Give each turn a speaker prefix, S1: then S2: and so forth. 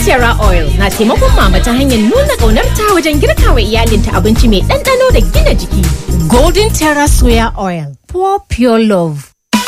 S1: Terra Oil na taimakon mama ta hanyar nuna ƙaunarta wajen girka wa iyalinta abinci mai ɗanɗano da gina jiki. Golden Terra Soya Oil, pour pure love.